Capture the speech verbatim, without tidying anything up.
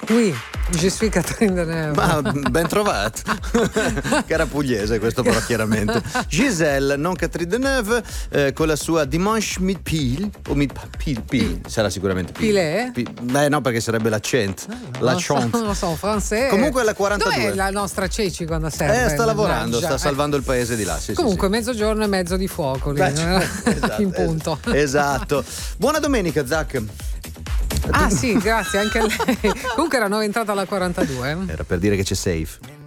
Oui, je suis Catherine Deneuve. Ma ben trovato. Cara pugliese questo però chiaramente. Giselle, non Catherine Deneuve, eh, con la sua Dimanche mit Pil o mit Pil, Pil, sarà sicuramente Pil. Pilé? Pil. Eh no, perché sarebbe l'accent. L'accent. Non lo so, francese. Comunque è la quarantadue. Dov'è la nostra Ceci quando serve? Eh, sta lavorando, Mannaggia. sta salvando il paese di là. Sì, Comunque sì, sì. mezzogiorno e mezzo di fuoco lì, Beh, esatto, in punto. Esatto. Buona domenica, Zac. Ah sì, grazie anche a lei. Comunque era nuova entrata alla quarantadue. Era per dire che c'è safe.